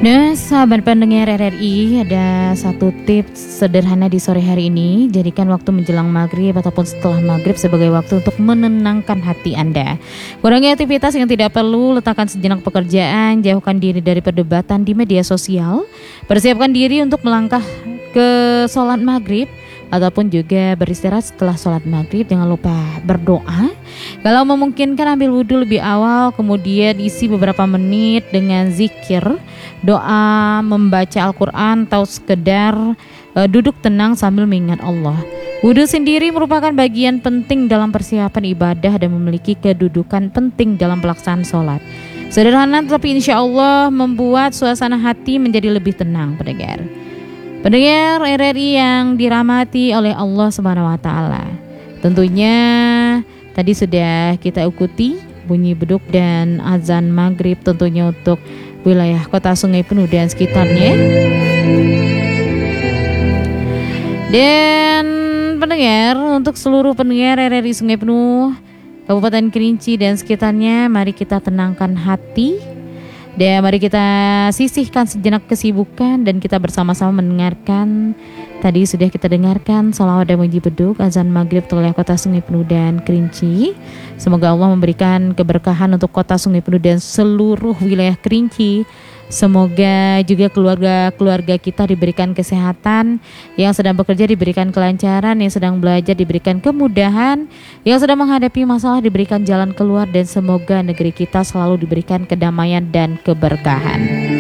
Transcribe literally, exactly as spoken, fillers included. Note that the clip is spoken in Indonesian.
Nah, sahabat pendengar R R I, ada satu tips sederhana di sore hari ini. Jadikan waktu menjelang maghrib ataupun setelah maghrib sebagai waktu untuk menenangkan hati Anda. Kurangi aktivitas yang tidak perlu, letakkan sejenak pekerjaan, jauhkan diri dari perdebatan di media sosial. Persiapkan diri untuk melangkah ke sholat maghrib ataupun juga beristirahat setelah sholat maghrib. Jangan lupa berdoa. Kalau memungkinkan ambil wudhu lebih awal, kemudian isi beberapa menit dengan zikir, doa, membaca Al-Quran, atau sekedar uh, duduk tenang sambil mengingat Allah. Wudhu sendiri merupakan bagian penting dalam persiapan ibadah dan memiliki kedudukan penting dalam pelaksanaan sholat. Sederhana tetapi insya Allah membuat suasana hati menjadi lebih tenang, pendengar. Pendengar R R I yang dirahmati oleh Allah Subhanahu wa taala. Tentunya tadi sudah kita ikuti bunyi beduk dan azan maghrib tentunya untuk wilayah Kota Sungai Penuh dan sekitarnya. Dan pendengar, untuk seluruh pendengar R R I Sungai Penuh, Kabupaten Kerinci dan sekitarnya, mari kita tenangkan hati. Dan mari kita sisihkan sejenak kesibukan dan kita bersama-sama mendengarkan. Tadi sudah kita dengarkan sholawat dan bunyi beduk azan maghrib wilayah Kota Sungai Penuh dan Kerinci. Semoga Allah memberikan keberkahan untuk Kota Sungai Penuh dan seluruh wilayah Kerinci. Semoga juga keluarga-keluarga kita diberikan kesehatan, yang sedang bekerja diberikan kelancaran, yang sedang belajar diberikan kemudahan, yang sedang menghadapi masalah diberikan jalan keluar, dan semoga negeri kita selalu diberikan kedamaian dan keberkahan.